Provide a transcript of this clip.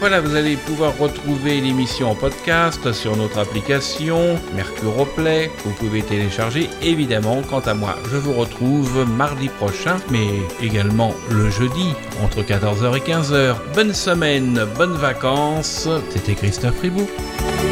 Voilà, vous allez pouvoir retrouver l'émission en podcast sur notre application Mercuroplay. Vous pouvez télécharger. Évidemment, quant à moi, je vous retrouve mardi prochain, mais également le jeudi entre 14h et 15h. Bonne semaine, bonnes vacances. C'était Christophe Riboud.